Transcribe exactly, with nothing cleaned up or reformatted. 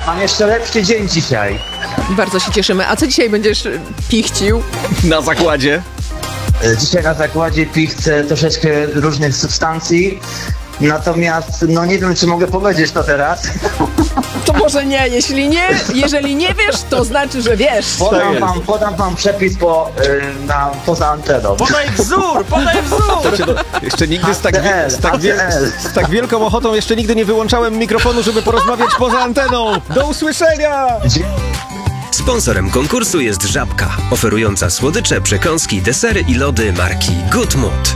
Mam jeszcze lepszy dzień dzisiaj. Bardzo się cieszymy. A co dzisiaj będziesz y, pichcił? Na zakładzie. E, Dzisiaj na zakładzie pichcę troszeczkę różnych substancji. Natomiast, no nie wiem, czy mogę powiedzieć to teraz. To może nie, jeśli nie, jeżeli nie wiesz, to znaczy, że wiesz. Podam jest. wam, podam wam przepis po, y, na, poza anteną. Podaj wzór, podaj wzór! Jeszcze nigdy z tak, wie, z, tak wiel, z tak wielką ochotą jeszcze nigdy nie wyłączałem mikrofonu, żeby porozmawiać poza anteną. Do usłyszenia! Sponsorem konkursu jest Żabka, oferująca słodycze, przekąski, desery i lody marki Good Mood.